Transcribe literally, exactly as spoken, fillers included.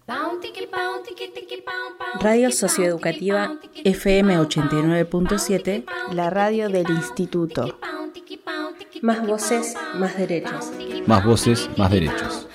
Radio Socioeducativa F M ochenta y nueve punto siete, la radio del Instituto. Más voces, más derechos. Más voces, más derechos.